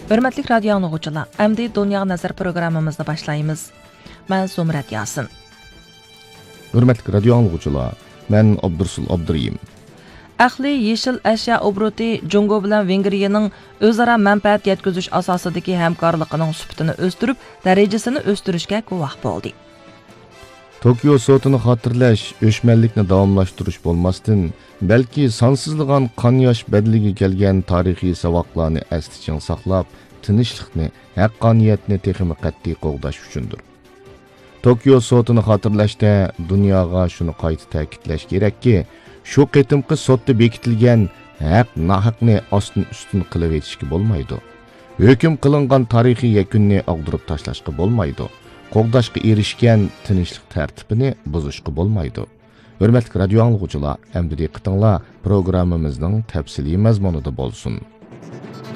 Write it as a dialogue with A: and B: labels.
A: Hörmətli radio anlıqçılar, əmdi Dünya Nəzər proqramımızda başlayımız. Mən Zumrət Yasin.
B: Hörmətli radio anlıqçılar, mən Abdursul Abduriyim.
A: Əxli yeşil əşya obrotu Jungo bilan Vengriyaning o'zaro manfaat yetkazish asosidagi hamkorligining sifatini o'stirib, darajasini o'stirishga guvoh bo'ldi.
B: Tokyo sotini xotirlash, o'chmanlikni davomlashtirish bo'lmasdan, balki sonsizlagan qon yosh badliga kelgan tarixiy saboqlarni asliching saqlab, tinchlikni, haqqoniyatni texmi qat'iy qo'g'dash uchundir. Tokyo sotini xotirlashda dunyoga shuni qayta ta'kidlash kerakki, shu qitimqi sotda bekitilgan haq nahaqni ostin-ustin qilib etishga bo'lmaydi. Hukm qilingan tarixiy yakunni og'dirib tashlashga bo'lmaydi. Qo'g'dashga erishgan tinchlik tartibini buzishga bo'lmaydi. Hurmatli radio anglag'uchilar, endi diqqatinglar programmamizning tafsiliy mazmunida bo'lsin.